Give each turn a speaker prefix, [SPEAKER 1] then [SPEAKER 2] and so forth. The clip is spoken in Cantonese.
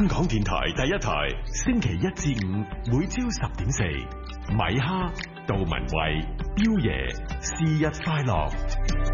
[SPEAKER 1] 香港電台第一台，星期一至五每朝10:4，米哈、杜文慧、彪爺，是日快樂。